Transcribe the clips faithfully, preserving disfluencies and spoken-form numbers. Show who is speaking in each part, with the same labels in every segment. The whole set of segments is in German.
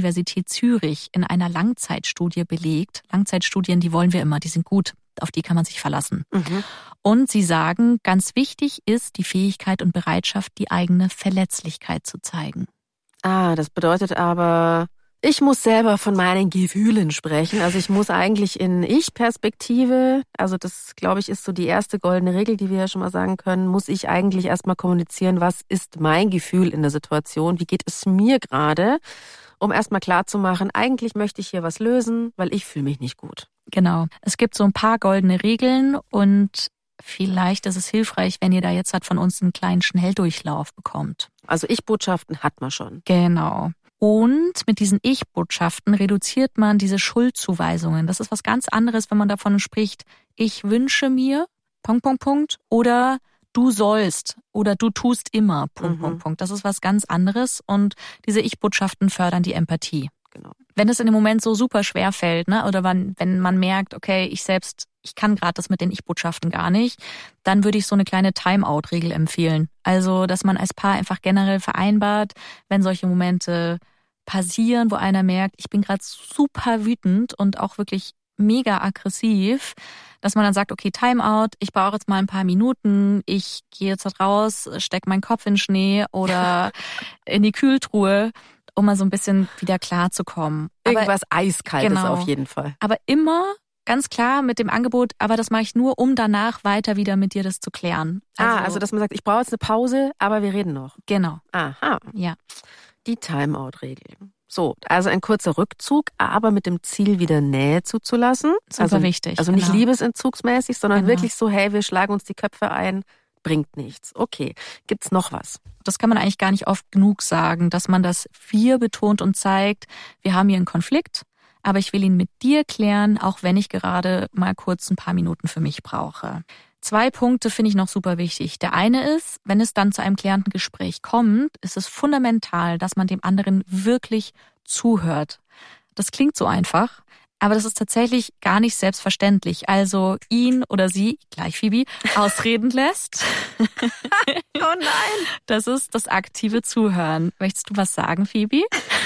Speaker 1: Universität Zürich in einer Langzeitstudie belegt. Langzeitstudien, die wollen wir immer, die sind gut, auf die kann man sich verlassen. Mhm. Und sie sagen, ganz wichtig ist die Fähigkeit und Bereitschaft, die eigene Verletzlichkeit zu zeigen.
Speaker 2: Ah, das bedeutet aber, ich muss selber von meinen Gefühlen sprechen. Also ich muss eigentlich in Ich-Perspektive, also das, glaube ich, ist so die erste goldene Regel, die wir ja schon mal sagen können, muss ich eigentlich erstmal kommunizieren, was ist mein Gefühl in der Situation, wie geht es mir gerade, um erstmal klarzumachen, eigentlich möchte ich hier was lösen, weil ich fühle mich nicht gut.
Speaker 1: Genau. Es gibt so ein paar goldene Regeln und vielleicht ist es hilfreich, wenn ihr da jetzt halt von uns einen kleinen Schnelldurchlauf bekommt.
Speaker 2: Also Ich-Botschaften hat man schon.
Speaker 1: Genau. Und mit diesen Ich-Botschaften reduziert man diese Schuldzuweisungen. Das ist was ganz anderes, wenn man davon spricht, ich wünsche mir, Punkt, Punkt, Punkt, oder du sollst oder du tust immer, Punkt, mhm. Punkt, Punkt. Das ist was ganz anderes und diese Ich-Botschaften fördern die Empathie.
Speaker 2: Genau.
Speaker 1: Wenn es in dem Moment so super schwer fällt, ne, oder wenn, wenn man merkt, okay, ich selbst, ich kann gerade das mit den Ich-Botschaften gar nicht, dann würde ich so eine kleine Time-out-Regel empfehlen. Also, dass man als Paar einfach generell vereinbart, wenn solche Momente passieren, wo einer merkt, ich bin gerade super wütend und auch wirklich mega aggressiv, dass man dann sagt, okay, Timeout, ich brauche jetzt mal ein paar Minuten, ich gehe jetzt raus, steck meinen Kopf in den Schnee oder in die Kühltruhe, um mal so ein bisschen wieder klar zu kommen.
Speaker 2: Irgendwas aber, Eiskaltes
Speaker 1: genau,
Speaker 2: auf jeden Fall.
Speaker 1: Aber immer ganz klar mit dem Angebot, aber das mache ich nur, um danach weiter wieder mit dir das zu klären.
Speaker 2: Also, ah, also dass man sagt, ich brauche jetzt eine Pause, aber wir reden noch.
Speaker 1: Genau.
Speaker 2: Aha.
Speaker 1: Ja.
Speaker 2: Die Timeout-Regel. So, also ein kurzer Rückzug, aber mit dem Ziel, wieder Nähe zuzulassen.
Speaker 1: Super
Speaker 2: also,
Speaker 1: wichtig.
Speaker 2: Also nicht
Speaker 1: genau.
Speaker 2: liebesentzugsmäßig, sondern
Speaker 1: genau.
Speaker 2: wirklich so, hey, wir schlagen uns die Köpfe ein, bringt nichts. Okay, gibt's noch was?
Speaker 1: Das kann man eigentlich gar nicht oft genug sagen, dass man das Wir betont und zeigt, wir haben hier einen Konflikt, aber ich will ihn mit dir klären, auch wenn ich gerade mal kurz ein paar Minuten für mich brauche. Zwei Punkte finde ich noch super wichtig. Der eine ist, wenn es dann zu einem klärenden Gespräch kommt, ist es fundamental, dass man dem anderen wirklich zuhört. Das klingt so einfach, aber das ist tatsächlich gar nicht selbstverständlich. Also ihn oder sie, gleich Phoebe, ausreden lässt.
Speaker 2: Oh nein!
Speaker 1: Das ist das aktive Zuhören. Möchtest du was sagen, Phoebe?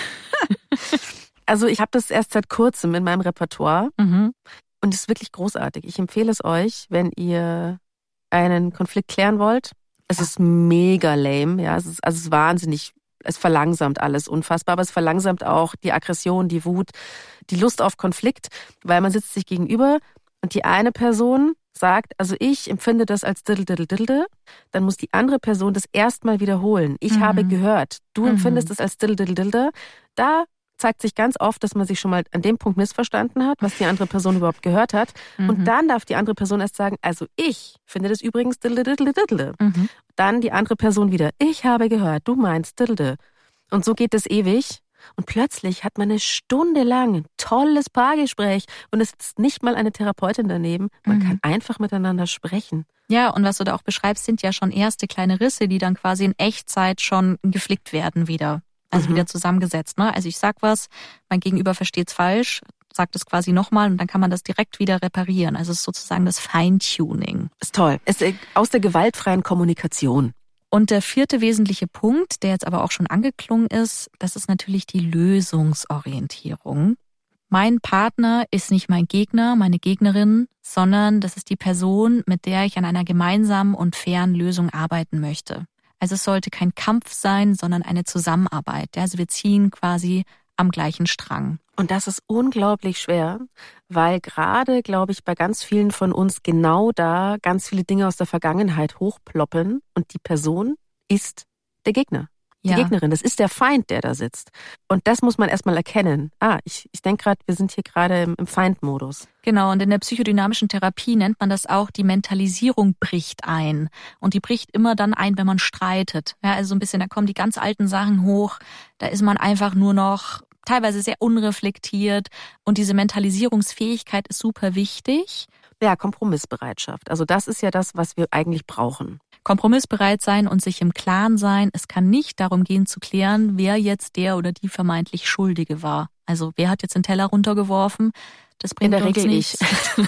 Speaker 2: Also ich habe das erst seit kurzem in meinem Repertoire.
Speaker 1: Mhm.
Speaker 2: Und es ist wirklich großartig. Ich empfehle es euch, wenn ihr einen Konflikt klären wollt. Es ja. ist mega lame, ja. Es ist, also es ist wahnsinnig, es verlangsamt alles unfassbar, aber es verlangsamt auch die Aggression, die Wut, die Lust auf Konflikt, weil man sitzt sich gegenüber und die eine Person sagt, also ich empfinde das als diddle diddle diddle, dann muss die andere Person das erstmal wiederholen. Ich mhm. habe gehört, du mhm. empfindest es als diddle diddle diddle. Da zeigt sich ganz oft, dass man sich schon mal an dem Punkt missverstanden hat, was die andere Person überhaupt gehört hat. Mhm. Und dann darf die andere Person erst sagen, also ich finde das übrigens diddle diddle diddle. Mhm. Dann die andere Person wieder, ich habe gehört, du meinst diddle. Und so geht es ewig. Und plötzlich hat man eine Stunde lang ein tolles Paargespräch und es ist nicht mal eine Therapeutin daneben. Man mhm. kann einfach miteinander sprechen.
Speaker 1: Ja, und was du da auch beschreibst, sind ja schon erste kleine Risse, die dann quasi in Echtzeit schon geflickt werden wieder. Also mhm. wieder zusammengesetzt. Ne? Also ich sag was, mein Gegenüber versteht's falsch, sagt es quasi nochmal und dann kann man das direkt wieder reparieren. Also es ist sozusagen das Feintuning.
Speaker 2: Ist toll. Es ist aus der gewaltfreien Kommunikation.
Speaker 1: Und der vierte wesentliche Punkt, der jetzt aber auch schon angeklungen ist, das ist natürlich die Lösungsorientierung. Mein Partner ist nicht mein Gegner, meine Gegnerin, sondern das ist die Person, mit der ich an einer gemeinsamen und fairen Lösung arbeiten möchte. Also es sollte kein Kampf sein, sondern eine Zusammenarbeit. Also wir ziehen quasi am gleichen Strang.
Speaker 2: Und das ist unglaublich schwer, weil gerade, glaube ich, bei ganz vielen von uns genau da ganz viele Dinge aus der Vergangenheit hochploppen und die Person ist der Gegner. Die ja. Gegnerin, das ist der Feind, der da sitzt. Und das muss man erstmal erkennen. Ah, ich, ich denke gerade, wir sind hier gerade im, im Feindmodus.
Speaker 1: Genau, und in der psychodynamischen Therapie nennt man das auch, die Mentalisierung bricht ein. Und die bricht immer dann ein, wenn man streitet. Ja, also so ein bisschen, da kommen die ganz alten Sachen hoch, da ist man einfach nur noch teilweise sehr unreflektiert. Und diese Mentalisierungsfähigkeit ist super wichtig.
Speaker 2: Ja, Kompromissbereitschaft. Also das ist ja das, was wir eigentlich brauchen.
Speaker 1: Kompromissbereit sein und sich im Klaren sein. Es kann nicht darum gehen zu klären, wer jetzt der oder die vermeintlich Schuldige war. Also wer hat jetzt den Teller runtergeworfen? Das bringt
Speaker 2: In der
Speaker 1: uns
Speaker 2: Regel
Speaker 1: nichts.
Speaker 2: ich.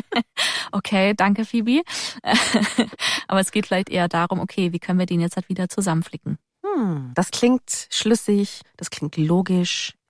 Speaker 1: Okay, danke Phoebe. Aber es geht vielleicht eher darum, okay, wie können wir den jetzt halt wieder zusammenflicken?
Speaker 2: Hm, das klingt schlüssig, das klingt logisch.